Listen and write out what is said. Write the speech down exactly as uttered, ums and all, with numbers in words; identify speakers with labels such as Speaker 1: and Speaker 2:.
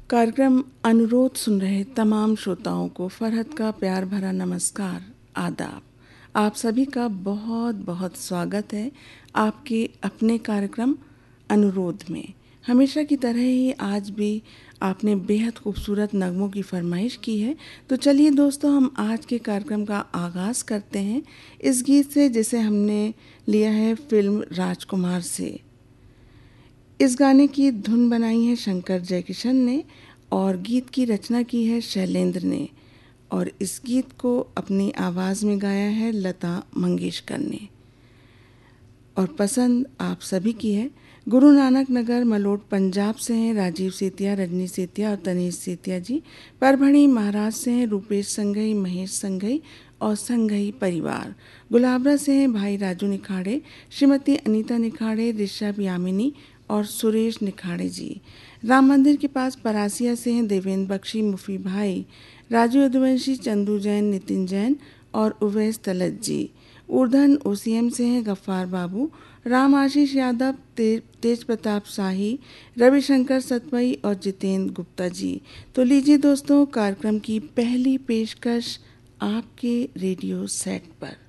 Speaker 1: कार्यक्रम अनुरोध सुन रहे तमाम श्रोताओं को फरहत का प्यार भरा नमस्कार, आदाब। आप सभी का बहुत बहुत स्वागत है आपके अपने कार्यक्रम अनुरोध में। हमेशा की तरह ही आज भी आपने बेहद खूबसूरत नगमों की फरमाइश की है, तो चलिए दोस्तों, हम आज के कार्यक्रम का आगाज़ करते हैं इस गीत से, जिसे हमने लिया है फिल्म राजकुमार से। इस गाने की धुन बनाई है शंकर जयकिशन ने और गीत की रचना की है शैलेंद्र ने, और इस गीत को अपनी आवाज़ में गाया है लता मंगेशकर ने, और पसंद आप सभी की है। गुरु नानक नगर मलोट पंजाब से हैं राजीव सेतिया, रजनी सेतिया और तनीश सेतिया जी। परभणी महाराज से हैं रूपेश संघई, महेश संघई और संघई परिवार। गुलाबरा से हैं भाई राजू निखाड़े, श्रीमती अनीता निखाड़े, ऋषभ यामिनी और सुरेश निखाड़े जी। राम मंदिर के पास परासिया से हैं देवेंद्र बख्शी, मुफी भाई, राजू यदुवंशी, चंदू जैन, नितिन जैन और उवैस तलत जी। ऊर्धन ओसीएम से हैं गफ्फार बाबू, राम आशीष यादव, ते, तेज प्रताप शाही, रविशंकर सतवई और जितेंद्र गुप्ता जी। तो लीजिए दोस्तों, कार्यक्रम की पहली पेशकश आपके रेडियो सेट पर।